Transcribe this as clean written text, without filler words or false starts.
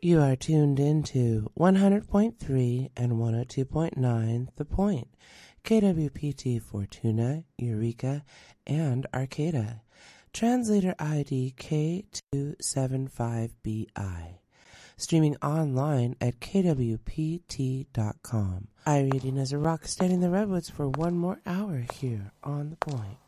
You are tuned into 100.3 and 102.9 The Point, KWPT Fortuna, Eureka, and Arcata. Translator ID K275BI. Streaming online at kwpt.com. iReading as a rock, studying the redwoods for one more hour here on The Point.